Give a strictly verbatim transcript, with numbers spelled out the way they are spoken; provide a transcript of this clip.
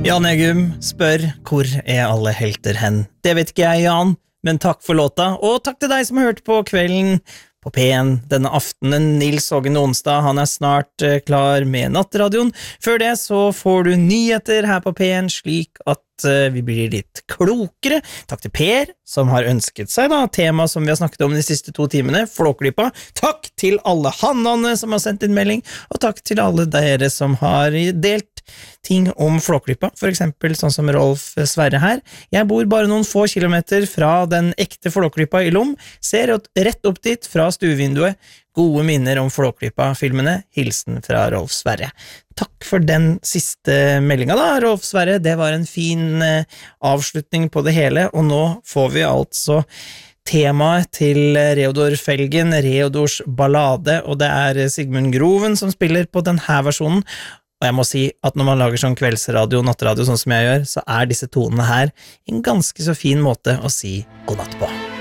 Jan Egum spør, hvor er alle helter hen? Det vet ikke jeg, Jan, men takk for låta, og takk til deg som har hørt på Kvelden på P en denne aftenen. Nils Hågen Onsdag, han er snart uh, klar med nattradioen. Før det så får du nyheter her på P en, slik at uh, vi blir litt klokere. Takk til Per, som har ønsket seg da, tema som vi har snakket om de siste to timene, Flåklypa. Takk til alle hannene som har sendt inn melding, og takk til alle dere som har delt ting om Flåklypa, for eksempel sånn som Rolf Sverre her. Jeg bor bare noen få kilometer fra den ekte Flåklypa i Lom, ser rett opp dit fra stuevinduet. Gode minner om Flåklypa-filmene. Hilsen fra Rolf Sverre. Takk for den siste meldinga da, Rolf Sverre. Det var en fin eh, avslutning på det hele, og nå får vi altså temaet til Reodor Felgen, Reodors ballade, og det er Sigmund Groven som spiller på denne versjonen. Og jeg må si at når man lager sånn kveldsradio, nattradio, sånn som jeg gjør, så er disse tonene her en ganske så fin måte å si god natt på.